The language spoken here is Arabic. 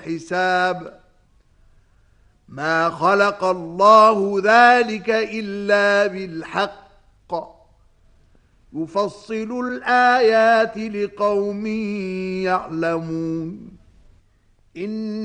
حساب ما خلق الله ذلك إلا بالحق يفصل الآيات لقوم يعلمون